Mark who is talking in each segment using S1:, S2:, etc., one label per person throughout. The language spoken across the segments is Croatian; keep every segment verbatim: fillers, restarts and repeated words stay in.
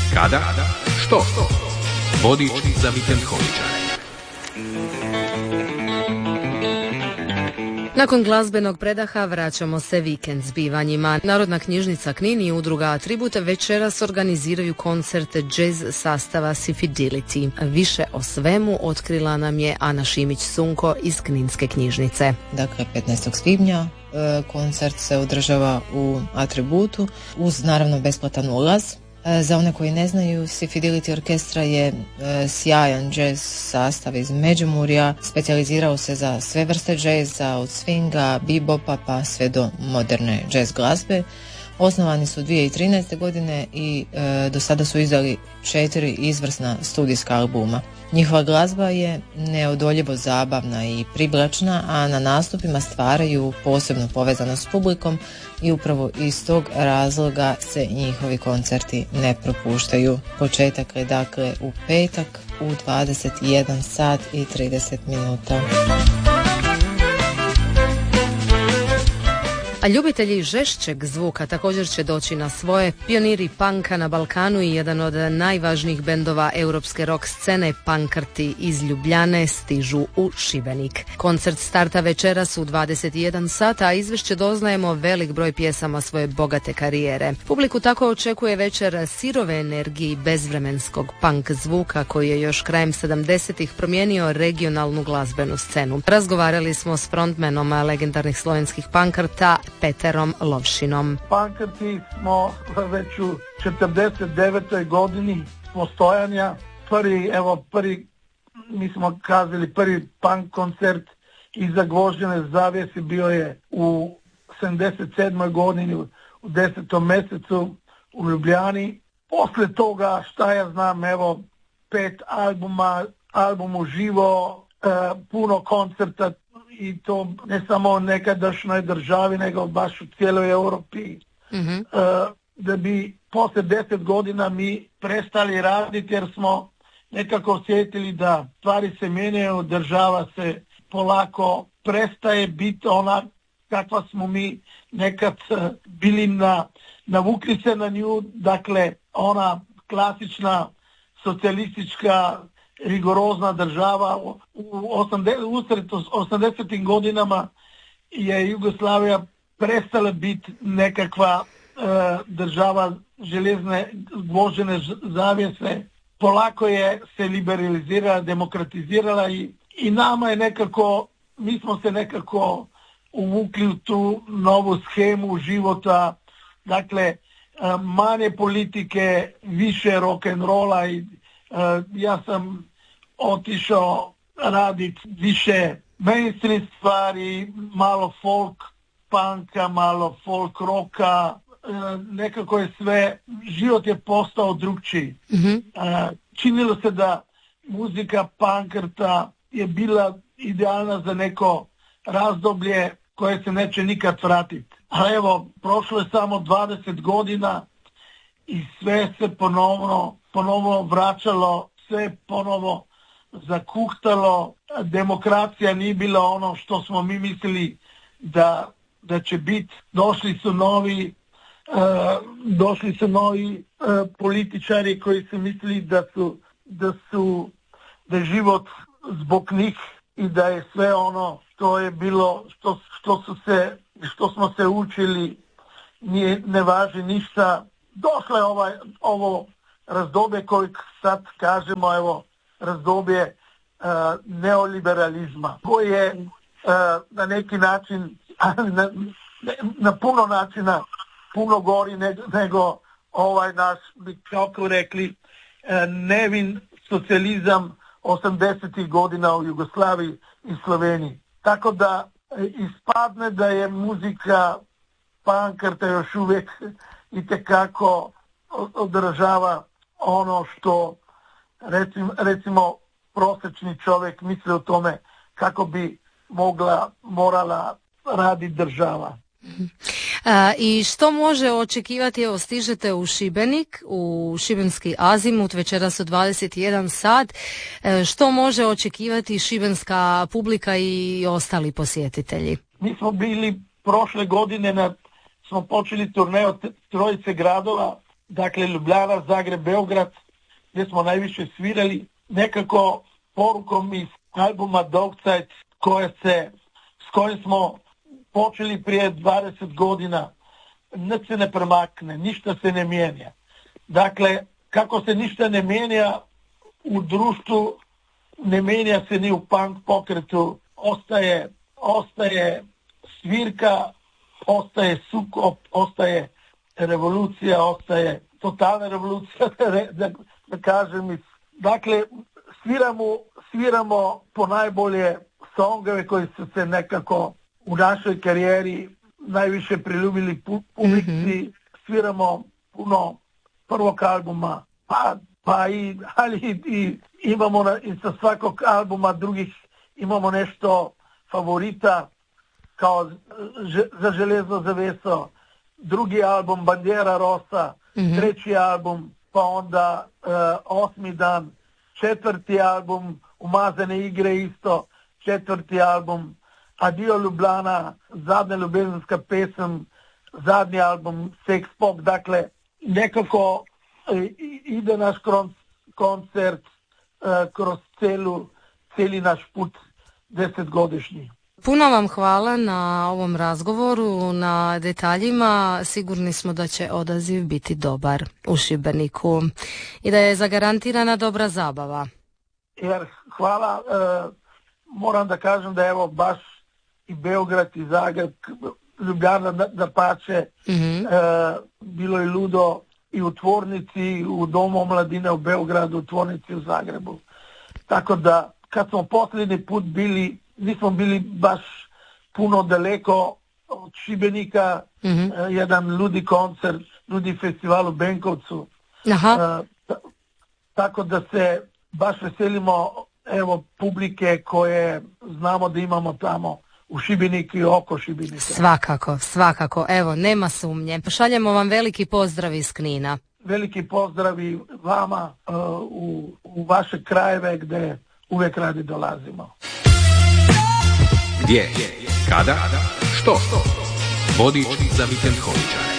S1: Kada? Što? Vodič za vikend holičare.
S2: Nakon glazbenog predaha vraćamo se vikend zbivanjima. Narodna knjižnica Knin i udruga Atribut večeras organiziraju koncert jazz sastava Sifidility. Više o svemu otkrila nam je Ana Šimić-Sunko iz Kninske knjižnice.
S3: Dakle, petnaestog svibnja koncert se održava u Atributu uz naravno besplatan ulaz. Za one koji ne znaju, Sifidility orkestra je e, sjajan džez sastav iz Međimurja, specijalizirao se za sve vrste džeza, od swinga, bebopa pa sve do moderne džez glazbe. Osnovani su dvije tisuće trinaeste. godine i e, do sada su izdali četiri izvrsna studijska albuma. Njihova glazba je neodoljivo zabavna i privlačna, a na nastupima stvaraju posebnu povezanost s publikom i upravo iz tog razloga se njihovi koncerti ne propuštaju. Početak je dakle u petak u dvadeset jedan sat i trideset minuta.
S2: A ljubitelji žešćeg zvuka također će doći na svoje. Pioniri punka na Balkanu i jedan od najvažnijih bendova europske rock scene, Pankrti iz Ljubljane, stižu u Šibenik. Koncert starta večeras u dvadeset jedan sat, a izvješće doznajemo velik broj pjesama svoje bogate karijere. Publiku tako očekuje večer sirove energije i bezvremenskog punk zvuka koji je još krajem sedamdesetih promijenio regionalnu glazbenu scenu. Razgovarali smo s frontmenom legendarnih slovenskih Pankrta, Peterom Lovšinom.
S4: Pankrti smo već u četrdeset devetoj godini postojanja. Prvi, evo, prvi, mi smo kazali, prvi punk koncert iza gvožđene zavjesi bio je u sedamdeset sedmoj godini u desetom mjesecu u Ljubljani. Posle toga, šta ja znam, evo, pet albuma, album uživo, e, puno koncerta, i to ne samo u nekadašnjoj državi, nego baš u cijeloj Europi. Mm-hmm. Uh, da bi posle deset godina mi prestali raditi jer smo nekako osjetili da stvari se mijenjaju, država se polako prestaje biti ona kakva smo mi nekad bili na, navukli se na nju, dakle ona klasična socijalistička rigorozna država. U osamdesetim godinama je Jugoslavija prestala biti nekakva e, država željezne gvožđene zavjese. Polako je se liberalizirala, demokratizirala i, i nama je nekako, mi smo se nekako uvukli u tu novu schemu života, dakle e, manje politike, više rock'n'rolla i Uh, ja sam otišao raditi više mainstream stvari, malo folk punka, malo folk roka, uh, nekako je sve, život je postao drugčiji. Mm-hmm. Uh, činilo se da muzika Pankrta je bila idealna za neko razdoblje koje se neće nikad vratiti. A evo, prošlo je samo dvadeset godina i sve se ponovno ponovo vraćalo, sve ponovo zakuhtalo, demokracija nije bila ono što smo mi mislili da, da će biti. Došli su novi, uh, došli su novi uh, političari koji su mislili da su, da su, da je život zbog njih i da je sve ono što je bilo, što, što su se, što smo se učili, nije, ne važi ništa. Došlo je ovaj, ovo razdoblje koje sad kažemo, evo, razdoblje uh, neoliberalizma, koje je uh, na neki način, na, na puno načina, puno gori nego, nego ovaj naš, bi kako rekli, uh, nevin socijalizam osamdesetih godina u Jugoslaviji i Sloveniji. Tako da uh, ispadne da je muzika Pankrta još uvijek itekako održava ono što recimo, recimo prosječni čovjek misli o tome kako bi mogla, morala raditi država.
S2: A, I što može očekivati, evo stižete u Šibenik, u šibenski Azimut, večeras u dvadeset jedan sat, e, što može očekivati šibenska publika i ostali posjetitelji?
S4: Mi smo bili prošle godine, na, smo počeli turneju trojice gradova dakle Ljubljana, Zagreb, Beograd, gdje smo najviše svirali, nekako porukom iz albuma Dogcajt, koje se, s kojim smo počeli prije dvadeset godina, nič se ne premakne, ništa se ne mijenja. Dakle, kako se ništa ne mijenja u društvu, ne mijenja se ni u punk pokretu, ostaje, ostaje svirka, ostaje sukob, ostaje revolucija, ostaje totalna revolucija, da, da kažem. Dakle, sviramo, sviramo po najbolje songove koji su se nekako u našoj karijeri najviše priljubili publici. Mm-hmm. Sviramo puno prvog albuma, pa, pa i, ali i imamo na, i sa svakog albuma drugih imamo nešto favorita, kao Za železno zaveso, drugi album Bandera Rosa, mm-hmm. treći album, pa onda uh, osmi dan, četvrti album Umazane igre isto, četvrti album Adio Ljubljana, zadnja ljubezenska pesem, zadnji album Sex Pop. Dakle, nekako uh, ide naš koncert uh, kroz celu, cijeli naš put desetgodišnji.
S2: Puno vam hvala na ovom razgovoru, na detaljima. Sigurni smo da će odaziv biti dobar u Šibeniku i da je zagarantirana dobra zabava.
S4: Jer hvala, e, moram da kažem da evo baš i Beograd i Zagreb, Ljubljana da, da pače, mm-hmm. e, bilo je ludo i u tvornici, u Domu omladine u Beogradu, u tvornici u Zagrebu. Tako da kad smo posljednji put bili, nismo bili baš puno daleko od Šibenika, mm-hmm. uh, jedan ludi koncert, ludi festival u Benkovcu. Aha. Uh, t- tako da se baš veselimo evo publike koje znamo da imamo tamo u Šibeniku i oko Šibenika.
S2: Svakako, svakako, evo, nema sumnje. Šaljemo vam veliki pozdrav iz Knina.
S4: Veliki pozdravi vama uh, u, u vaše krajeve gdje uvijek radi dolazimo.
S1: Gdje? Kada? Što? Vodič za vikend holičare.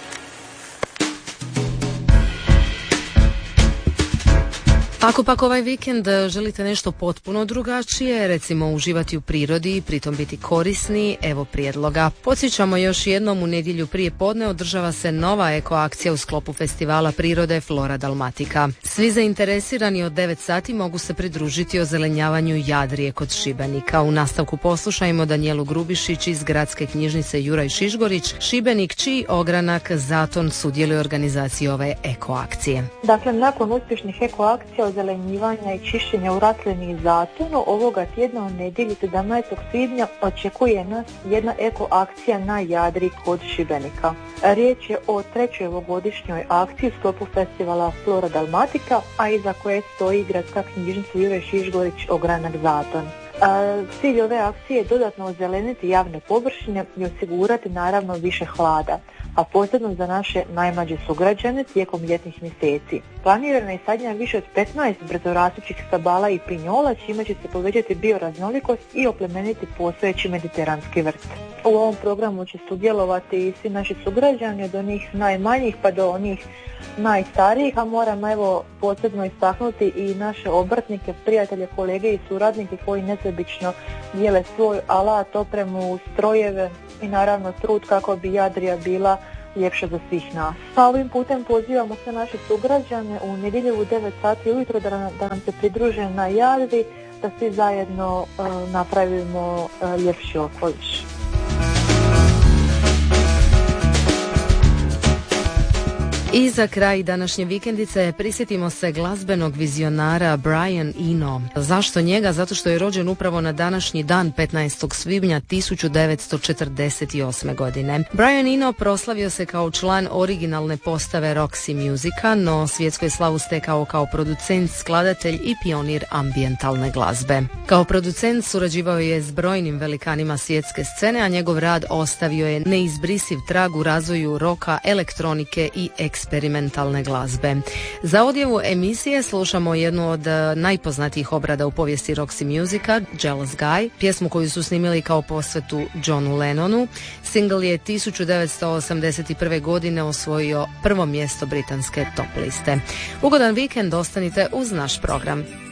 S2: Ako pak ovaj vikend želite nešto potpuno drugačije, recimo uživati u prirodi i pritom biti korisni, evo prijedloga. Podsjećamo još jednom, u nedjelju prije podne održava se nova eko akcija u sklopu festivala prirode Flora Dalmatika. Svi zainteresirani od devet sati mogu se pridružiti ozelenjavanju Jadrije kod Šibenika. U nastavku poslušajmo Danijelu Grubišić iz Gradske knjižnice Juraj Šišgorić, Šibenik, čiji ogranak Zaton sudjeluje u organizaciji ove eko akcije.
S5: Dakle, nakon uspješnih eko akcija ozelenjivanja i čišćenja u Ratlini i Zatonu, ovoga tjedna u nedjelju sedamnaestog svibnja očekuje nas jedna eko akcija na Jadri kod Šibenika. Riječ je o trećoj ovogodišnjoj akciji u sklopu festivala Flora Dalmatika, a iza koje stoji Gradska knjižnica Juraj Šišgorić, ogranak Zaton. Cilj ove akcije je dodatno ozeleniti javne površine i osigurati naravno više hlada, a posebno za naše najmlađe sugrađane tijekom ljetnih mjeseci. Planirana je sadnja više od petnaest brzorastućih stabala i pinjola, čime će se povećati bioraznolikost i oplemeniti postojeći mediteranski vrt. U ovom programu će sudjelovati i svi naši sugrađani, od onih najmanjih pa do onih najstarijih, a moram evo posebno istaknuti i naše obrtnike, prijatelje, kolege i suradnike koji nesebično dijele svoj alat, opremu, strojeve i naravno trud kako bi Jadrija bila ljepša za svih nas. A ovim putem pozivamo sve naše sugrađane u nedjelju u devet sati ujutro da, da nam se pridruže na Jadri, da svi zajedno uh, napravimo uh, ljepši okoliš.
S2: I za kraj današnje vikendice prisjetimo se glazbenog vizionara Brian Eno. Zašto njega? Zato što je rođen upravo na današnji dan petnaestog svibnja tisuću devetsto četrdeset osme. godine. Brian Eno proslavio se kao član originalne postave Roxy Musica, no svjetsku je slavu stekao kao producent, skladatelj i pionir ambijentalne glazbe. Kao producent surađivao je s brojnim velikanima svjetske scene, a njegov rad ostavio je neizbrisiv trag u razvoju roka, elektronike i eksperimentalne eksperimentalne glazbe. Za odjevu emisije slušamo jednu od najpoznatijih obrada u povijesti Roxy Musica, Jealous Guy, pjesmu koju su snimili kao posvetu Johnu Lennonu. Single je tisuću devetsto osamdeset prve. godine osvojio prvo mjesto britanske top liste. Ugodan vikend, ostanite uz naš program.